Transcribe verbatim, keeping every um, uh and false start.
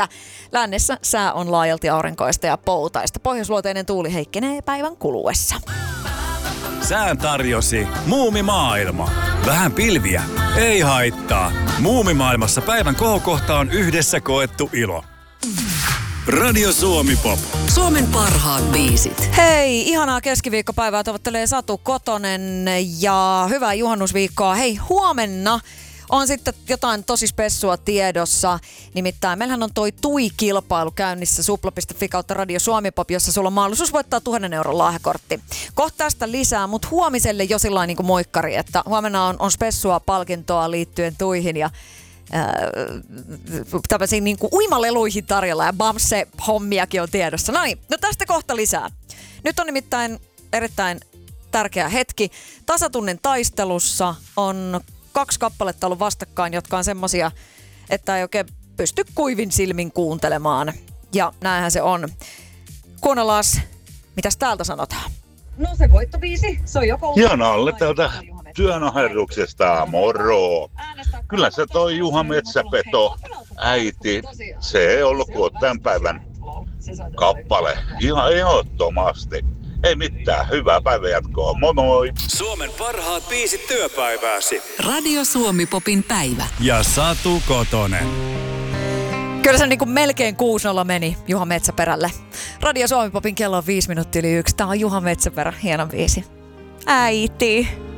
että lännessä sää on laajalti aurinkoista ja poutaista. Pohjoisluoteinen tuuli heikkenee päivän kuluessa. Sään tarjosi Muumimaailma. Vähän pilviä, ei haittaa. Muumimaailmassa päivän kohokohta on yhdessä koettu ilo. Radio Suomi Pop. Suomen parhaat biisit. Hei, ihanaa keskiviikkopäivää tavoittelee Satu Kotonen ja hyvää juhannusviikkoa. Hei, huomenna on sitten jotain tosi spessua tiedossa. Nimittäin meillähän on toi Tui-kilpailu käynnissä supla piste fi kautta Radio Suomi Pop, jossa sulla on mahdollisuus voittaa tuhannen euron lahjakortti. Kohta tästä lisää, mutta huomiselle jo sillain niin kuin moikkari, että huomenna on, on spessua palkintoa liittyen Tuihin ja tämmöisiin niin kuin uimaleluihin tarjolla ja Bamse-hommiakin on tiedossa. No niin, no tästä kohta lisää. Nyt on nimittäin erittäin tärkeä hetki. Tasatunnin taistelussa on kaksi kappaletta ollut vastakkain, jotka on semmosia, että ei oikein pysty kuivin silmin kuuntelemaan. Ja näinhän se on. Kuunnellaan, mitäs täältä sanotaan. No se voittobiisi, se on joko... Hienolle täältä työnaherruksesta, moro. Kyllä se toi Juha Metsäpeto, äiti, se ei ollut kuin tämän päivän kappale. Ihan ehdottomasti. Ei mitään, hyvää päivänjatkoa, moi moi! Suomen parhaat biisit työpäivääsi. Radio Suomi Popin päivä. Ja Satu Kotonen. Kyllä se niin kuin melkein kuusi nolla meni Juha Metsäperälle. Radio Suomi Popin kello on viisi minuuttia yli yksi. Tää on Juha Metsäperä, hieno biisi. Äiti.